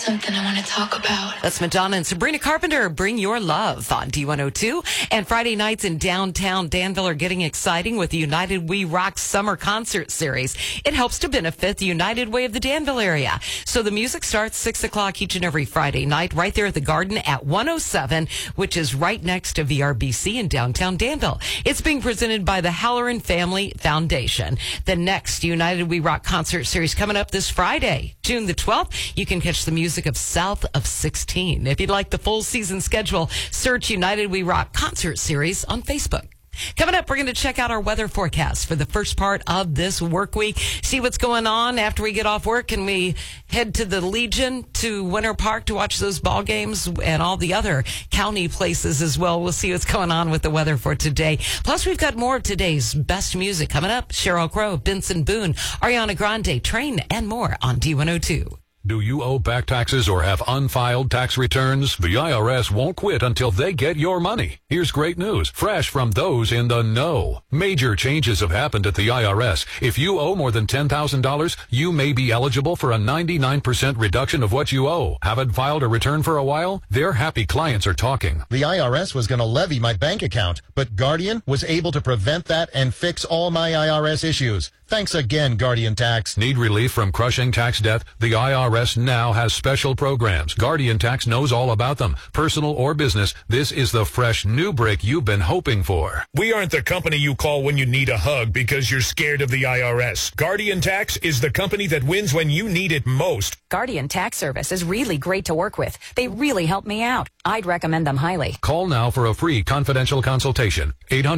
something I want to talk about. That's Madonna and Sabrina Carpenter, Bring Your Love on D102. And Friday nights in downtown Danville are getting exciting with the United We Rock Summer Concert Series. It helps to benefit the United Way of the Danville area. So the music starts 6 o'clock each and every Friday night right there at the Garden at 107, which is right next to VRBC in downtown Danville. It's being presented by the Halloran Family Foundation. The next United We Rock Concert Series coming up this Friday, June the 12th. You can catch the music of South of 16. If you'd like the full season schedule, search United We Rock Concert Series on Facebook. Coming up, we're going to check out our weather forecast for the first part of this work week, see what's going on after we get off work, and we head to the Legion, to Winter Park to watch those ball games and all the other county places as well. We'll see what's going on with the weather for today. Plus, we've got more of today's best music coming up. Sheryl Crow, Benson Boone, Ariana Grande, Train, and more on D102. Do you owe back taxes or have unfiled tax returns? The IRS won't quit until they get your money. Here's great news, fresh from those in the know. Major changes have happened at the IRS. If you owe more than $10,000, you may be eligible for a 99% reduction of what you owe. Haven't filed a return for a while? Their happy clients are talking. The IRS was going to levy my bank account, but Guardian was able to prevent that and fix all my IRS issues. Thanks again, Guardian Tax. Need relief from crushing tax debt? The IRS now has special programs. Guardian Tax knows all about them. Personal or business, this is the fresh new break you've been hoping for. We aren't the company you call when you need a hug because you're scared of the IRS. Guardian Tax is the company that wins when you need it most. Guardian Tax Service is really great to work with. They really help me out. I'd recommend them highly. Call now for a free confidential consultation.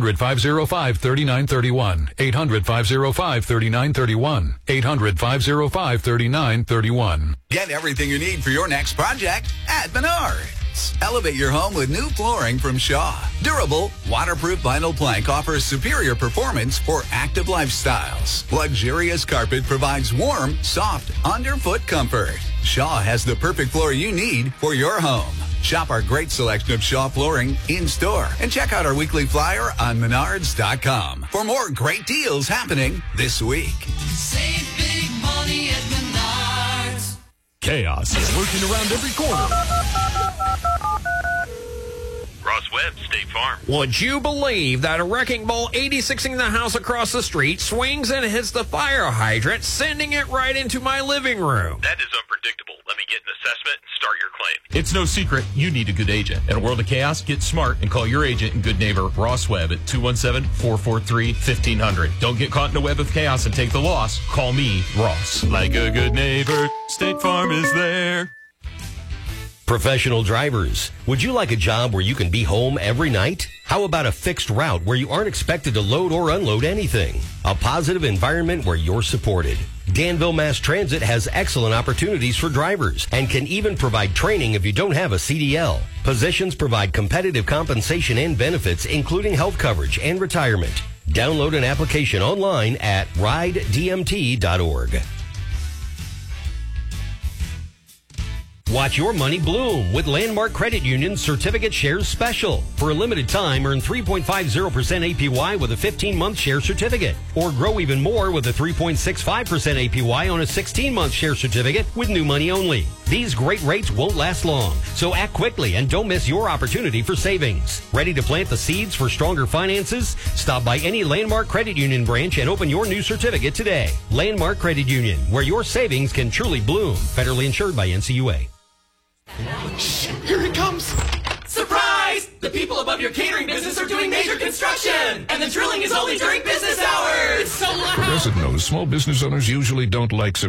800-505-3931. 800-505-3931. 800-505-3931. Get everything you need for your next project at Menards. Elevate your home with new flooring from Shaw. Durable, waterproof vinyl plank offers superior performance for active lifestyles. Luxurious carpet provides warm, soft, underfoot comfort. Shaw has the perfect floor you need for your home. Shop our great selection of Shaw flooring in-store and check out our weekly flyer on Menards.com for more great deals happening this week. Save big money at Menards. Chaos is lurking around every corner. Ross Webb, State Farm. Would you believe that a wrecking ball 86ing the house across the street swings and hits the fire hydrant, sending it right into my living room? That is unpredictable. Let me get an assessment and start your claim. It's no secret you need a good agent. In a world of chaos, get smart and call your agent and good neighbor Ross Webb at 217-443-1500. Don't get caught in a web of chaos and take the loss. Call me, Ross. Like a good neighbor, State Farm is there. Professional drivers, would you like a job where you can be home every night? How about a fixed route where you aren't expected to load or unload anything? A positive environment where you're supported. Danville Mass Transit has excellent opportunities for drivers and can even provide training if you don't have a CDL. Positions provide competitive compensation and benefits, including health coverage and retirement. Download an application online at ridedmt.org. Watch your money bloom with Landmark Credit Union's Certificate Shares Special. For a limited time, earn 3.50% APY with a 15-month share certificate. Or grow even more with a 3.65% APY on a 16-month share certificate with new money only. These great rates won't last long, so act quickly and don't miss your opportunity for savings. Ready to plant the seeds for stronger finances? Stop by any Landmark Credit Union branch and open your new certificate today. Landmark Credit Union, where your savings can truly bloom. Federally insured by NCUA. Shh, here it comes. Surprise! The people above your catering business are doing major construction, and the drilling is only during business hours. It's so loud. Doesn't know small business owners usually don't like